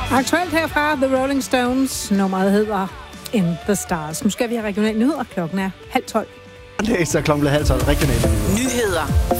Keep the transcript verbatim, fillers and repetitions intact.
Aktuelt herfra The Rolling Stones. Nummeret hedder In the Stars. Nu skal vi have regionale nyheder. Klokken er halv tolv. Det er så klokken blevet halv tolv. Regionale nyheder. Nyheder